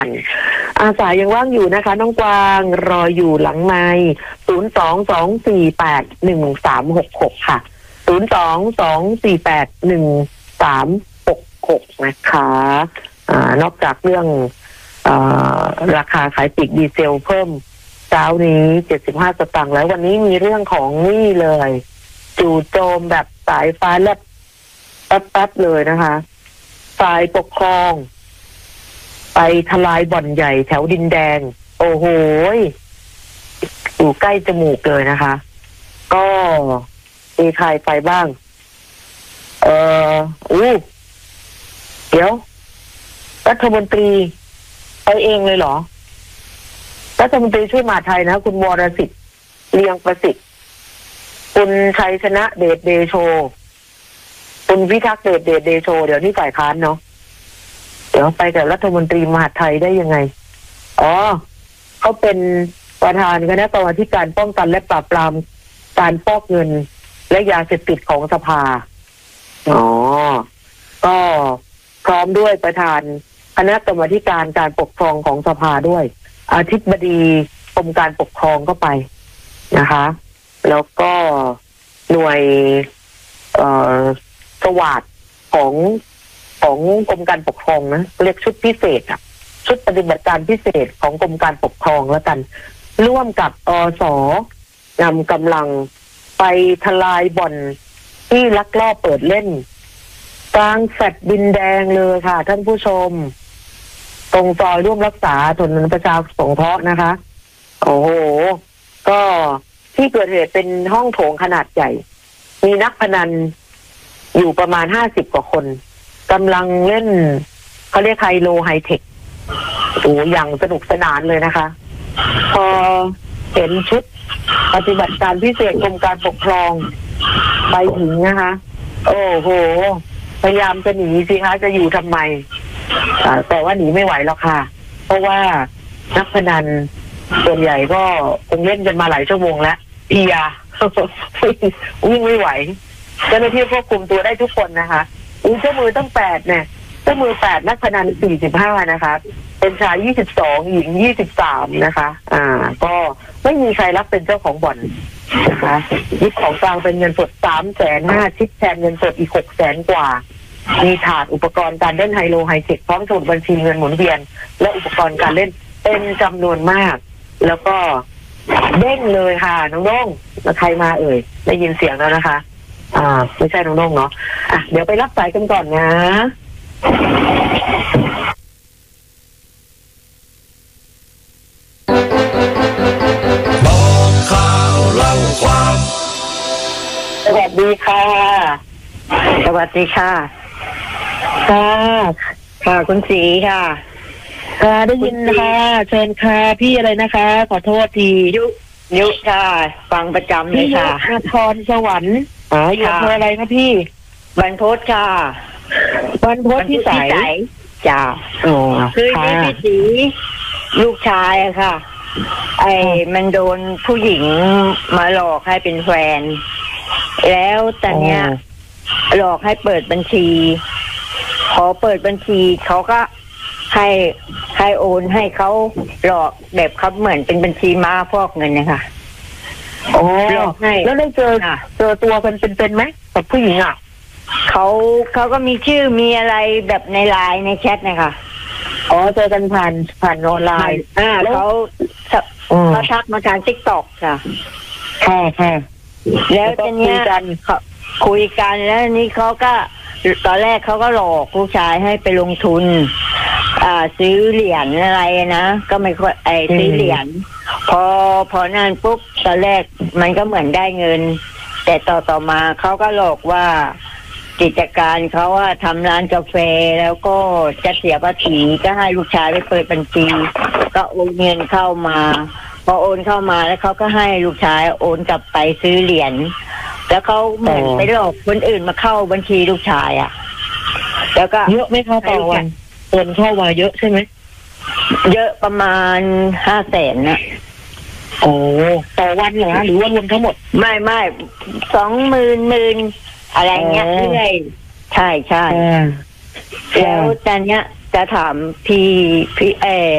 อาสายังว่างอยู่นะคะน้องกวางรออยู่หลังไมค์022481366ค่ะ022481366นะคะนอกจากเรื่องราคาขายปลีกดีเซลเพิ่มเช้านี้75สตางค์แล้ววันนี้มีเรื่องของนี่เลยจู่โจมแบบสายฟ้าแลบแป๊บๆเลยนะคะฝ่ายปกครองไปทลายบ่อนใหญ่แถวดินแดงโอ้โหอยู่ใกล้จมูกเลยนะคะก็มีใครไปบ้างเดี๋ยวรัฐมนตรีไปเองเลยเหรอรัฐมนตรีช่วยมหาดไทยนะคุณวรสิทธิ์เลียงประสิทธิ์คุณชัยชนะเดชเดโชคุณพิทักษ์เดชเดโชเดี๋ยวนี่ฝ่ายค้านเนาะเดี๋ยวไปกับรัฐมนตรีมหาดไทยได้ยังไงเขาเป็นประธานคณะกรรมาธิการป้องกันและปราบปรามการฟอกเงินและยาเสพติดของสภาก็พร้อมด้วยประธานคณะกรรมาธิการการปกครองของสภาด้วยอธิบดีกรมการปกครองก็ไปนะคะแล้วก็หน่วยสวัสดิ์ของกรมการปกครองนะเรียกชุดพิเศษชุดปฏิบัติการพิเศษของกรมการปกครองแล้วกันร่วมกับอส.นำกำลังไปทลายบ่อนที่ลักลอบเปิดเล่นกลางแฟลตดินแดงเลยค่ะท่านผู้ชมตรงซอยร่วมรักษาถนนประชาสงเคราะห์นะคะโอ้โหก็ที่เกิดเหตุเป็นห้องโถงขนาดใหญ่มีนักพนันอยู่ประมาณ50 กว่าคนกำลังเล่นเขาเรียกไฮโลไฮเทคอย่างสนุกสนานเลยนะคะพอเห็นชุดปฏิบัติการพิเศษกรมการปกครองไปถึงนะคะโอ้โหพยายามจะหนีสิคะจะอยู่ทำไมแต่ว่าหนีไม่ไหวแล้วค่ะเพราะว่านักพนันส่วนใหญ่ก็คงเล่นกันมาหลายชั่วโมงแล้วเพียวิ่งไม่ไหวเจ้าหน้าที่ควบคุมตัวได้ทุกคนนะคะเจ้ามือตั้ง8เนี่ยเจ้ามือ8นักพนัน45นะคะเป็นชาย22หญิง23นะคะก็ไม่มีใครรับเป็นเจ้าของบ่อนนะคะยึดของกลางเป็นเงินสด350,000ชิดแทนเงินสดอีก600,000กว่ามีถาดอุปกรณ์การเล่นไฮโลไฮเทคพร้อมสมุดบัญชีเงินหมุนเวียนและอุปกรณ์การเล่นเป็นจำนวนมากแล้วก็เด้งเลยค่ะน้องโด่งใครมาได้ยินเสียงแล้วนะคะไม่ใช่น้องโด่งเนาะเดี๋ยวไปรับสายกันก่อนนะบอกข่าวเล่าความสวัสดีค่ะสวัสดีค่ะค่ะคุณศรีค่ะได้ยินค่ะเชิญค่ะพี่อะไรนะคะขอโทษทียุค่ะฟังประจำเลยค่ะนครสวรรค์อยู่อำเภออะไรคะพี่บรรพตค่ะบรรพตพิสัยจ้าคือนี่พี่ศรีลูกชายอะค่ะมันโดนผู้หญิงมาหลอกให้เป็นแฟนแล้วตอนเนี้ยหลอกให้เปิดบัญชีขอเปิดบัญชีเขาก็ให้โอนให้เขาหลอกแบบเขาเหมือนเป็นบัญชีม้าฟอกเงินนะคะหลอกให้แล้วได้เจอตัวเป็นไหมกับผู้หญิงเขาก็มีชื่อมีอะไรแบบในไลน์ในแชทนะคะเจอกันผ่านออนไลน์แล้วเขาทักมาทางTikTokค่ะแล้วตอนนี้คุยกันแล้วนี่เขาก็ตอนแรกเขาก็หลอกผู้ชายให้ไปลงทุนซื้อเหรียญอะไรนะก็ไม่ค่อยซื้อเหรียญพอนั่นปุ๊บตอนแรกมันก็เหมือนได้เงินแต่ต่อมาเขาก็หลอกว่ากิจการเขาว่าทำร้านกาแฟแล้วก็จะเสียภาษีก็ให้ลูกชายไปเปิดบัญชีก็โอนเงินเข้ามาพอโอนเข้ามาแล้วเขาก็ให้ลูกชายโอนกลับไปซื้อเหรียญแล้วเขาเหมือนไปหลอกคนอื่นมาเข้าบัญชีลูกชายแล้วก็เยอะไหมคะต่อวันเงินเข้ามาเยอะใช่ไหมเยอะประมาณ500,000นะต่อวันเหรอหรือว่ารวมทั้งหมดไม่20,000อะไรเงี้ยเรื่อยใช่แล้วตอนเนี้ยจะถามพี่